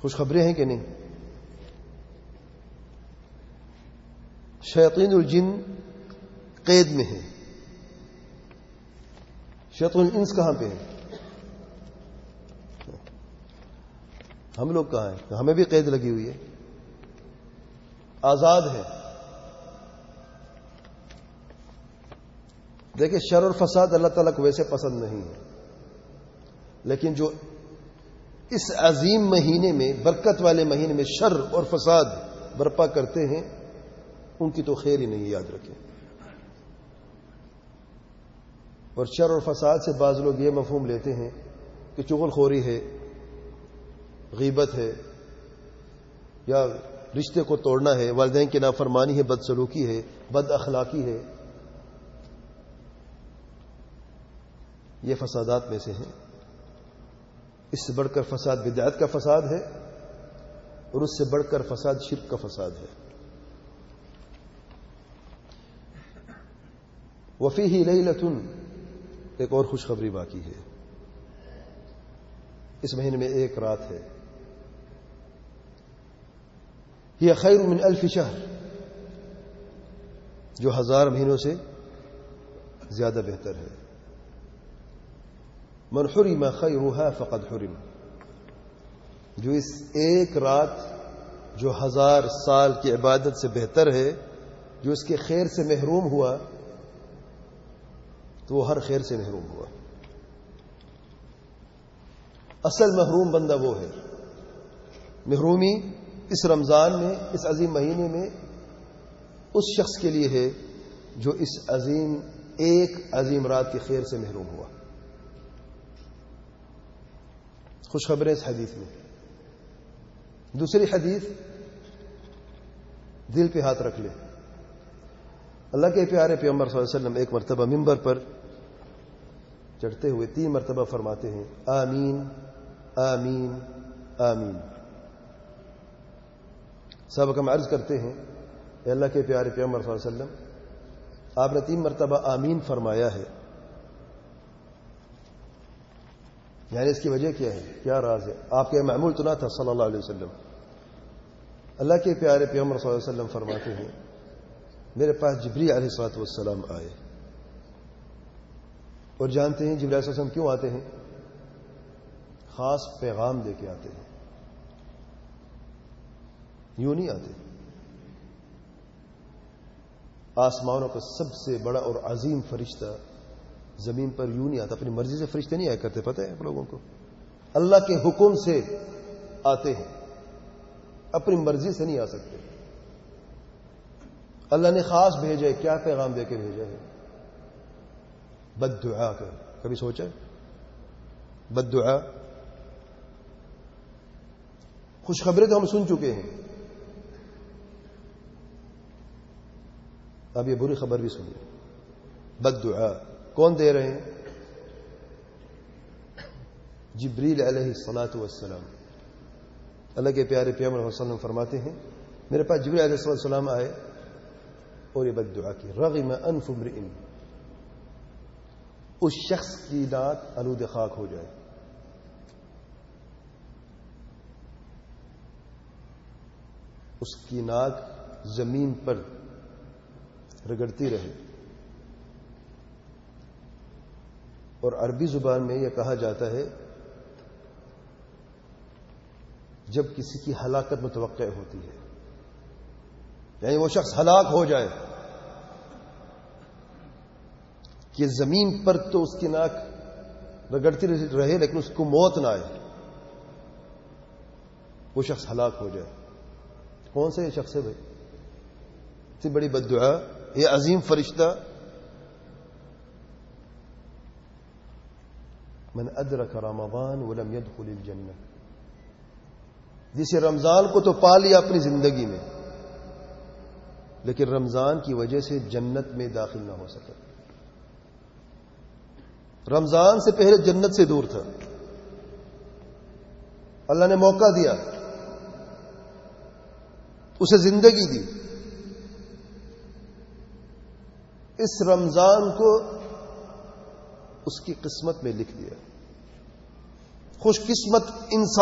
خوشخبریاں ہیں کہ نہیں؟ شیاطین الجن قید میں ہیں. شیاطین الانس کہاں پہ ہیں؟ ہم لوگ کہاں ہیں؟ ہمیں بھی قید لگی ہوئی ہے. آزاد ہے. دیکھیں شر اور فساد اللہ تعالیٰ کو ویسے پسند نہیں ہے، لیکن جو اس عظیم مہینے میں، برکت والے مہینے میں شر اور فساد برپا کرتے ہیں ان کی تو خیر ہی نہیں، یاد رکھیں. اور شر اور فساد سے بعض لوگ یہ مفہوم لیتے ہیں کہ چغل خوری ہے، غیبت ہے، یا رشتے کو توڑنا ہے، والدین کی نافرمانی ہے، بدسلوکی ہے، بد اخلاقی ہے. یہ فسادات میں سے ہیں. اس سے بڑھ کر فساد بدعت کا فساد ہے، اور اس سے بڑھ کر فساد شرک کا فساد ہے. وفیہ لیلۃ، ایک اور خوشخبری باقی ہے. اس مہینے میں ایک رات ہے، یہ خیر من الف شہر، جو 1000 مہینوں سے زیادہ بہتر ہے. من حرم خیرها فقد حرم، جو اس ایک رات جو 1000 سال کی عبادت سے بہتر ہے، جو اس کے خیر سے محروم ہوا تو وہ ہر خیر سے محروم ہوا. اصل محروم بندہ وہ ہے. محرومی اس رمضان میں، اس عظیم مہینے میں اس شخص کے لیے ہے جو اس ایک عظیم رات کی خیر سے محروم ہوا. خوشخبریں اس حدیث میں. دوسری حدیث دل پہ ہاتھ رکھ لے. اللہ کے پیارے پیغمبر صلی اللہ علیہ وسلم ایک مرتبہ منبر پر چڑھتے ہوئے 3 مرتبہ فرماتے ہیں آمین آمین آمین. صحابہ ہم عرض کرتے ہیں اے اللہ کے پیارے پیغمبر صلی اللہ علیہ وسلم، آپ نے 3 مرتبہ آمین فرمایا ہے، یعنی اس کی وجہ کیا ہے؟ کیا راز ہے؟ آپ کے معمول تو نہ تھا صلی اللہ علیہ وسلم. اللہ کے پیارے پیغمبر صلی اللہ علیہ وسلم فرماتے ہیں میرے پاس جبریل علیہ الصلوۃ والسلام آئے. اور جانتے ہیں جبریل علیہ السلام کیوں آتے ہیں؟ خاص پیغام دے کے آتے ہیں، یوں نہیں آتے. آسمانوں کا سب سے بڑا اور عظیم فرشتہ زمین پر یوں نہیں آتا. اپنی مرضی سے فرشتے نہیں آیا کرتے، پتہ ہے آپ لوگوں کو. اللہ کے حکم سے آتے ہیں، اپنی مرضی سے نہیں آ سکتے. اللہ نے خاص بھیجا ہے. کیا پیغام دے کے بھیجا ہے؟ بد دعا کر. کبھی سوچا بد دعا؟ خوشخبری تو ہم سن چکے ہیں، اب یہ بری خبر بھی سنیے. بد دعا کون دے رہے ہیں؟ جبریل علیہ الصلاۃ والسلام. اللہ کے پیارے پیغمبر صلی اللہ علیہ وسلم فرماتے ہیں میرے پاس جبریل علیہ السلام آئے اور یہ بد دعا کی. رغم انف امرئ، اس شخص کی ناک آلود خاک ہو جائے. اس کی ناک زمین پر رگڑتی رہے. اور عربی زبان میں یہ کہا جاتا ہے جب کسی کی ہلاکت متوقع ہوتی ہے، یعنی وہ شخص ہلاک ہو جائے کہ زمین پر تو اس کی ناک رگڑتی رہے لیکن اس کو موت نہ آئے، وہ شخص ہلاک ہو جائے. کون سا یہ شخص ہے بھائی؟ اتنی بڑی بد دعا. یہ عظیم فرشتہ من ادرک رمضان ولم يدخل الجنہ، جسے رمضان کو تو پا لیا اپنی زندگی میں لیکن رمضان کی وجہ سے جنت میں داخل نہ ہو سکا. رمضان سے پہلے جنت سے دور تھا. اللہ نے موقع دیا، اسے زندگی دی. اس رمضان کو اس کی قسمت میں لکھ دیا. خوش قسمت انسان